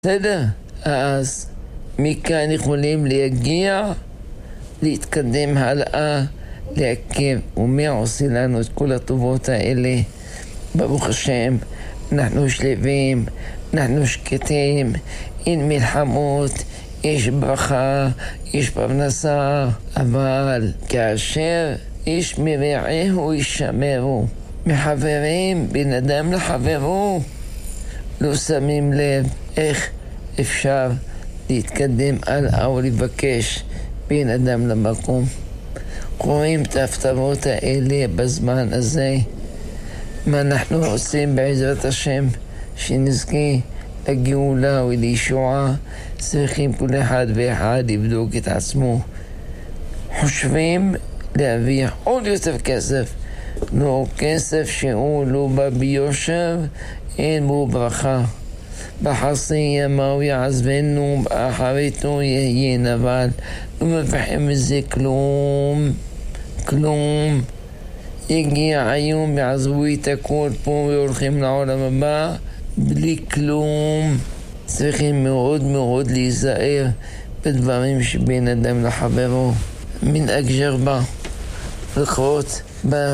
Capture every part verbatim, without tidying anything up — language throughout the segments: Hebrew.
בסדר? אז מכאן יכולים להגיע, להתקדם הלאה, להכיר, ומי עושה לנו את כל הטובות האלה? ברוך השם, אנחנו שלווים, אנחנו שקטים, אין מלחמות, יש ברכה, יש פרנסה, אבל כאשר איש מרעהו ישמרו, מחברים בין אדם לחברו, לא שמים לב איך אפשר להתקדם הלאה ולבקש בין אדם למקום. רואים את ההפטרות האלה בזמן הזה. מה אנחנו עושים בעזרת השם שנזכה לגאולה ולישועה? צריכים כל אחד ואחד לבדוק את עצמו. חושבים להרוויח עוד יותר כסף, לא כסף שהוא לא בא ביושר, אין בו ברכה. בחסי ימהו יעזבנו, באחריתו יהיה נבל. לא מפחם מזה כלום, כלום. הגיע היום ועזבו את הכל פה והולכים לעולם הבא בלי כלום. צריכים מאוד מאוד להיזהר בדברים שבין אדם לחברו. מנהג ג'רבה, לקרות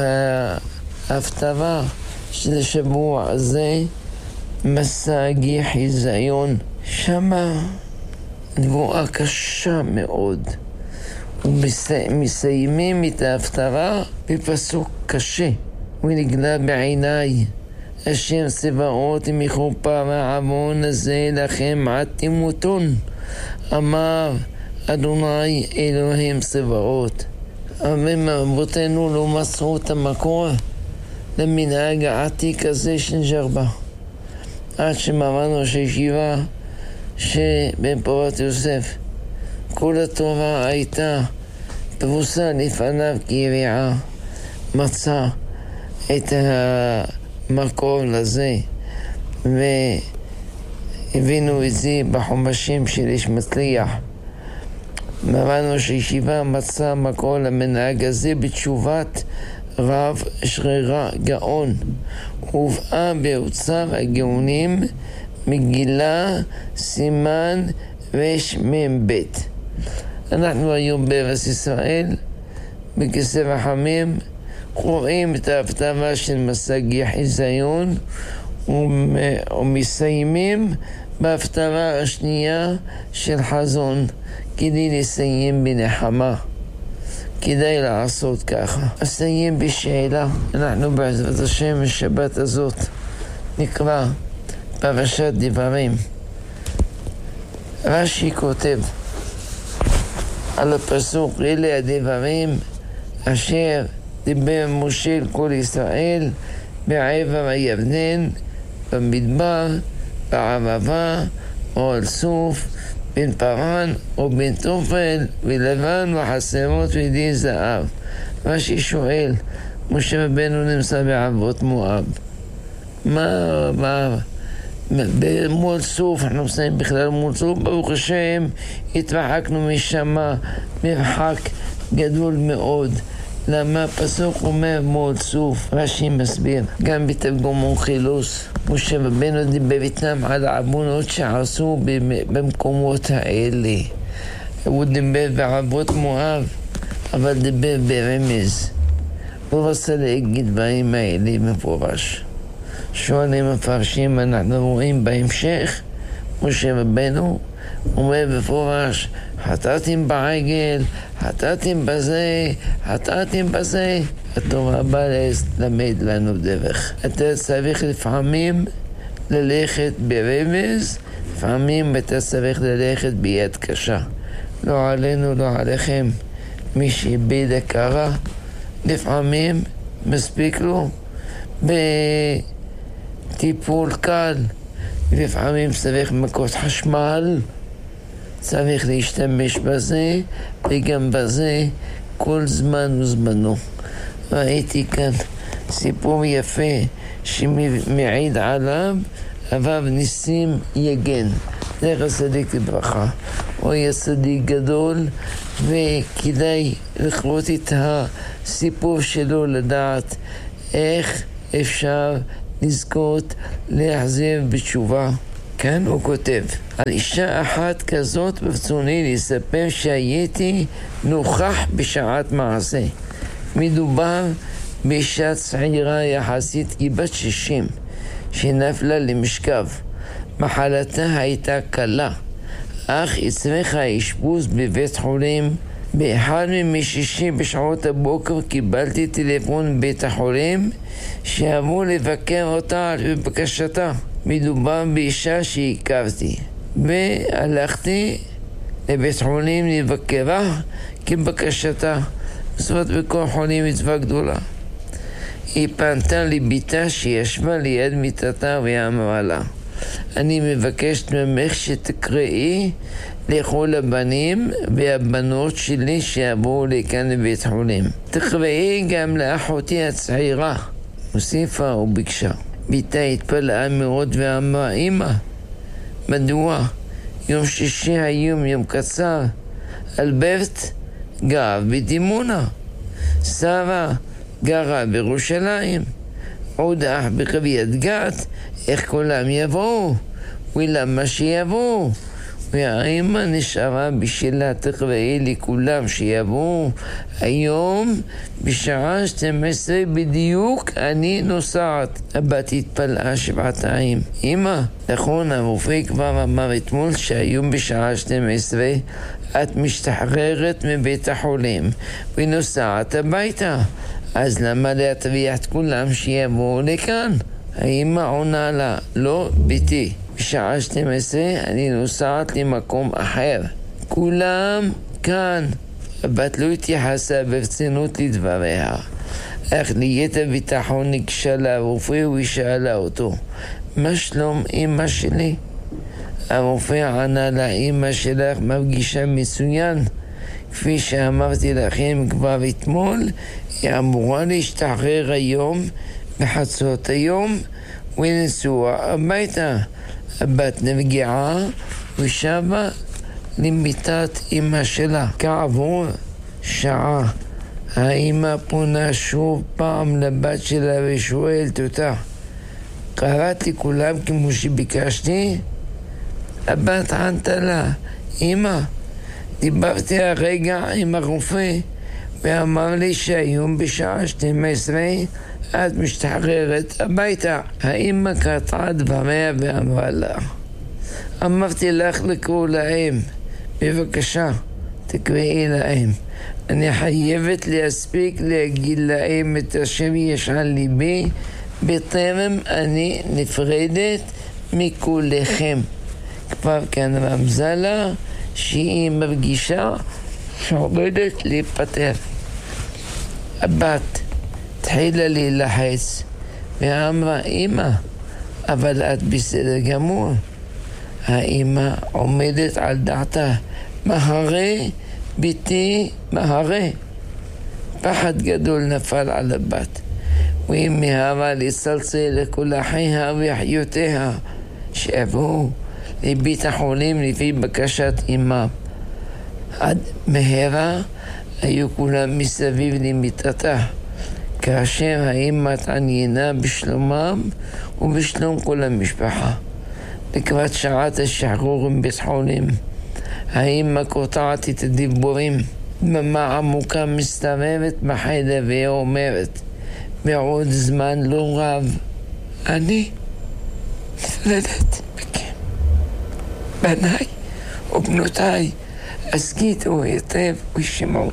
בהפטרה של השבוע הזה מסע גיח חיזיון. שמה נבואה קשה מאוד, ומסיימים את ההפטרה בפסוק קשה. ונגלה בעיניי השם צבאות מכופר העוון הזה לכם עד תמותון, אמר אדוני אלוהים צבאות. אבל אבותינו לא מסרו את המקור למנהג העתיק הזה של ג'רבה, עד שמרן ראש הישיבה שבן פורת יוסף, כל התורה הייתה פרוסה לפניו כיריעה, מצא את המקור לזה, והבינו את זה בחומשים של איש מצליח. מרן ראש הישיבה מצא מקור למנהג הזה בתשובת רב שרירה גאון, הובאה באוצר הגאונים מגילה סימן רמ"ב. אנחנו היום בארץ ישראל בכסף החמים קוראים את ההפטרה של מסע גיח חיזיון ומסיימים בהפטרה השנייה של חזון, כדי לסיים בנחמה. כדאי לעשות ככה. אסיים בשאלה. אנחנו בעזרת השם בשבת הזאת נקרא פרשת דברים. רש"י כותב על הפסוק, אלה הדברים אשר דיבר משה אל כל ישראל בעבר הירדן, במדבר, בערבה או על סוף, בין פרן או בין תופל ולבן וחסרות וידי זהב. רש"י שואל, משה רבנו נמצא בערבות מואב, מה, מה, במול סוף, אנחנו נמצאים בכלל מול סוף, ברוך השם, התרחקנו משם מרחק גדול מאוד. למה הפסוק אומר מול סוף? רש"י מסביר, גם בתרגום אונקלוס, משה רבנו דיבר איתם על העוונות שעשו במקומות האלה. הוא דיבר בערבות מואב, אבל דיבר ברמז. הוא רצה להגיד דברים האלה מפורש. שואלים מפרשים, אנחנו רואים בהמשך, משה רבנו אומר בפורש, חטאתם בעגל, חטאתם בזה, חטאתם בזה. התורה באה ללמד לנו דרך. אתה צריך לפעמים ללכת ברמז, לפעמים אתה צריך ללכת ביד קשה. לא עלינו, לא עליכם. מי שאיבד הכרה, לפעמים מספיק לו בטיפול קל, לפעמים צריך מכות חשמל, צריך להשתמש בזה וגם בזה כל זמן וזמנו. ראיתי כאן סיפור יפה שמעיד עליו הרב ניסים יגן, זכר צדיק לברכה. הוא היה צדיק גדול וכדאי לקרוא את הסיפור שלו, לדעת איך אפשר לזכות להחזיר בתשובה. כאן הוא כותב, על אישה אחת כזאת ברצוני לספר שהייתי נוכח בשעת מעשה. מדובר באישה צעירה יחסית כבת שישים, שנפלה למשכב. מחלתה הייתה קלה, אך הצריכה אשפוז בבית חולים. באחד מימי שישי בשעות הבוקר קיבלתי טלפון מבית החולים שאמרו לבקר אותה על בקשתה. מדובר באישה שהכרתי, והלכתי לבית חולים לבקרה כבקשתה. זאת בכל חולים מצווה גדולה. היא פנתה לביתה שישבה ליד מיטתה ואמרה לה, אני מבקשת ממך שתקראי לכל הבנים והבנות שלי שיבואו לכאן לבית חולים. תקראי גם לאחותי הצעירה. הוסיפה וביקשה. ביתה התפלאה מאוד ואמרה, אמא, מדוע? יום שישי היום יום קצר. אלברט גר בדימונה, שרה גרה בירושלים, עוד אח בקריית גת. איך כולם יבואו? ולמה שיבואו? והאמא נשארה בשבילה, תקראי לכולם שיבואו היום בשעה שתים עשרה בדיוק אני נוסעת. הבת התפלאה שבעתיים. אמא, נכון, הרופא כבר אמר אתמול שהיום בשעה שתים עשרה את משתחררת מבית החולים ונוסעת הביתה, אז למה להטריח את כולם שיבואו לכאן? האמא עונה לה, לא ביתי, בשעה שתים עשרה אני נוסעת למקום אחר, כולם כאן. הבת לא התייחסה ברצינות לדבריה, אך ליתר ביטחון ניגשה לרופא ושאלה אותו, מה שלום אמא שלי? הרופא ענה לה, אמא שלך מרגישה מצוין, כפי שאמרתי לכם כבר אתמול, היא אמורה להשתחרר היום בחצות היום ונסוע הביתה. הבת נפגעה ושבה למיטת אמא שלה. כעבור שעה האמא פונה שוב פעם לבת שלה ושואלת אותה, קראתי כולם כמו שביקשתי? הבת ענתה לה, אמא, דיברתי הרגע עם הרופא ואמר לי שהיום בשעה שתים עשרה את משתחררת הביתה. האמא קטעה דבריה ואמרה לה, אמרתי לך לקרוא להם, בבקשה תקראי להם, אני חייבת להספיק להגיד להם את אשר יש על ליבי בטרם אני נפרדת מכולכם. כבר כאן רמזה לה שהיא מרגישה שעומדת להיפטר. הבת התחילה להילחץ ואמרה, אמא, אבל את בסדר גמור. האמא עומדת על דעתה, מהרי ביתי מהרי. פחד גדול נפל על הבת, והיא מהרה לצלצל לכל אחיה ואחיותיה שיבואו לבית החולים לפי בקשת אמא. עד מהרה היו כולם מסביב למיטתה, כאשר האמא התעניינה בשלומם ובשלום כל המשפחה. לקראת שעת השחרור מבית חולים, האמא קוטעת את הדיבורים. דממה עמוקה מסתובבת בחדר והיא אומרת, בעוד זמן לא רב אני נפרדת מכם. בניי ובנותיי, הסכיתו היטב ושמעו.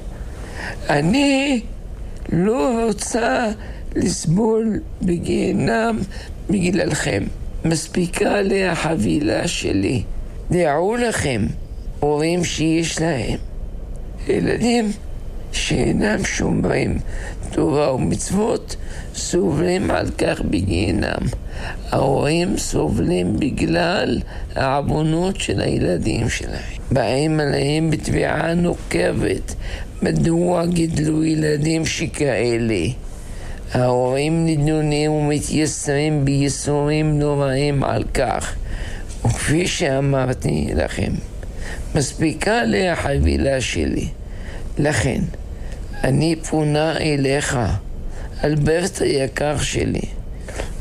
אני לא רוצה לסבול בגיהנם בגללכם. מספיקה לי החבילה שלי. דעו לכם, הורים שיש להם ילדים שאינם שומרים תורה ומצוות סובלים על כך בגיהנם. ההורים סובלים בגלל העוונות של הילדים שלהם. באים עליהם בתביעה נוקבת, מדוע גידלו ילדים שכאלה. ההורים נדונים ומתייסרים בייסורים נוראים על כך, וכפי שאמרתי לכם, מספיקה לי החבילה שלי. לכן אני פונה אליך, אלברט היקר שלי,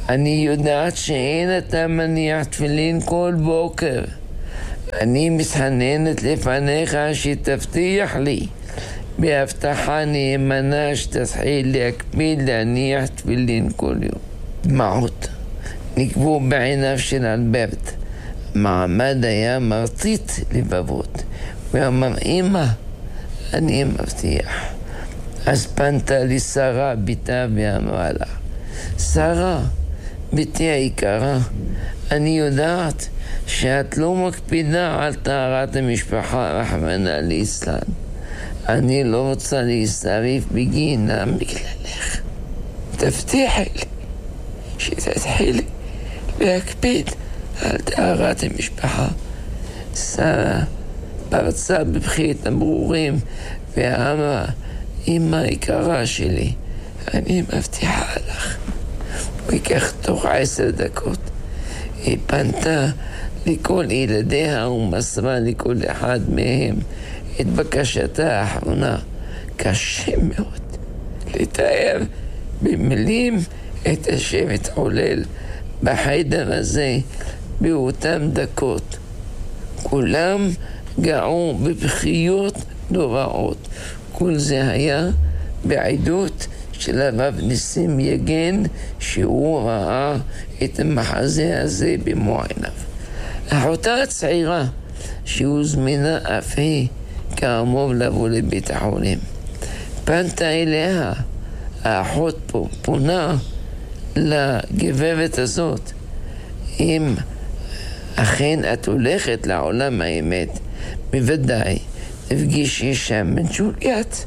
אני יודעת שאין אתה מניח תפילין כל בוקר. אני מתחננת לפניך שתבטיח לי בהבטחה נאמנה שתתחיל להקפיד להניח תפילין כל יום. דמעות נקבו בעיניו של אלברט. מעמד היה מרטיט לבבות. הוא אמר, אמא, אני מבטיח. אז פנתה לי שרה ביתה ואמרה לה, שרה, ביתי היקרה, אני יודעת שאת לא מקפידה על טהרת המשפחה, רחמנא ליצלן. אני לא רוצה להצטרף בגינם בגללך. תבטיחי לי שתתחילי להקפיד על טהרת המשפחה. שרה פרצה בבכית תמרורים ואמרה, אמא היקרה שלי, אני מבטיחה לך. וכך תוך עשר דקות היא פנתה לכל ילדיה ומסרה לכל אחד מהם את בקשתה האחרונה. קשה מאוד לתאר במילים את השבט חולל בחיידר הזה באותם דקות. כולם גאו בבכיות נוראות. כל זה היה בעדות של הרב ניסים יגן, שהוא ראה את המחזה הזה במו עיניו. אחותה הצעירה שהוזמנה אף היא כאמור לבוא לבית החולים, פנתה אליה. האחות פה פונה לגברת הזאת, אם אכן את הולכת לעולם האמת, בוודאי תפגישי שם את ג'וליאט,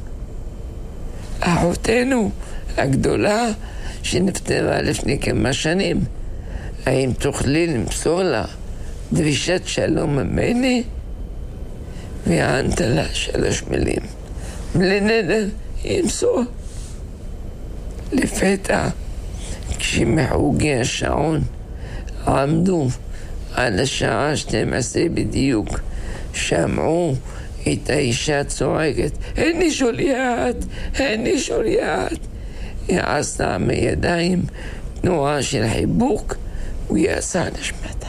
אחותנו הגדולה שנפטרה לפני כמה שנים. האם תוכלי למסור לה דרישת שלום ממני? וענת לה שלוש מילים, בלי נדר ימסור. לפתע כשמחוגי השעון עמדו על השעה שתים עשרה בדיוק, שמעו את האישה צועקת, הני ג'וליאט, הני ג'וליאט. היא עשתה מידיים תנועה של חיבוק ויצאה נשמתה.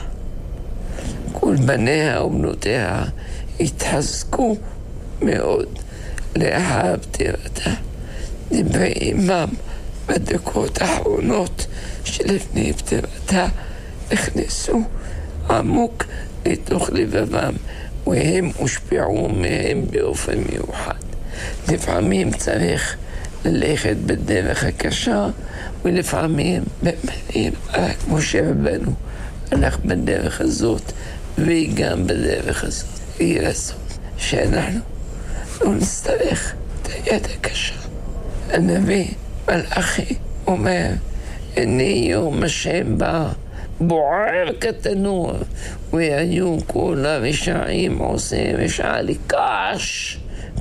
כל בניה ובנותיה התחזקו מאוד לאחר פטירתה. דברי אמם בדקות האחרונות שלפני פטירתה נכנסו עמוק לתוך לבבם, והם הושפעו מהם באופן מיוחד. לפעמים צריך ללכת בדרך הקשה, ולפעמים במנים, רק משה רבנו הלך בדרך הזאת, וגם בדרך הזאת. יהי רצון שאנחנו לא נצטרך את היד הקשה. הנביא מלאכי אומר, הנה יום השם בא, בוער כתנור, והיו כל הרשעים עושים רשע לי קש,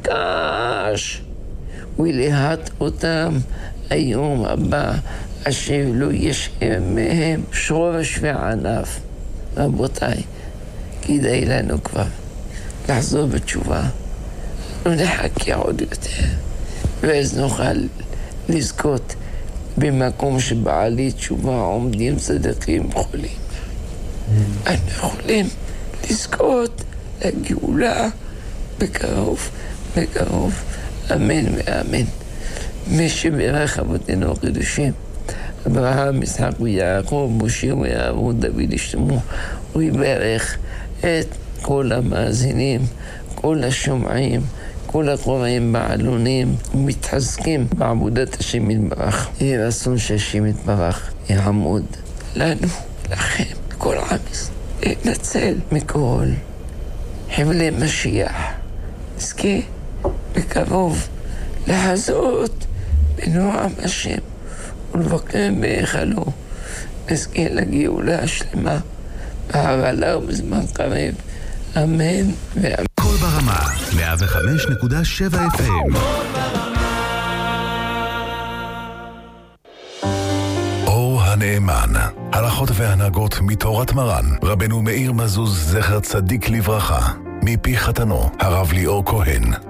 קש, ולהט אותם היום הבא, אשר לא ישאר מהם שורש וענף. רבותיי, כדאי לנו כבר לחזור בתשובה, לא נחכה עוד יותר, ואז נוכל לזכות במקום שבעלי תשובה עומדים צדקים חולים. אנחנו יכולים לזכות לגאולה בקרוב, בקרוב, אמן ואמן. מי שברך אבותינו הקדושים, אברהם, יצחק ויעקב, משה ויעקב, דוד ושלמה, הוא יברך את כל המאזינים, כל השומעים, כל הקוראים בעלונים, ומתחזקים בעבודת השם יתברך. יהי רצון שהשם יתברך יעמוד לנו, לכם, כל עם ישראל, להתנצל מכל חבלי משיח. נזכה בקרוב לחזות בנועם השם ולבקר בהיכלו. נזכה לגאולה השלמה בהרעלה ובזמן קרב. אמן ואמן. כל ברמה, מאה וחמש נקודה שבע אף אם. אור הנאמן, הלכות והנהגות מתורת מרן, רבנו מאיר מזוז זכר צדיק לברכה, מפי חתנו, הרב ליאור כהן.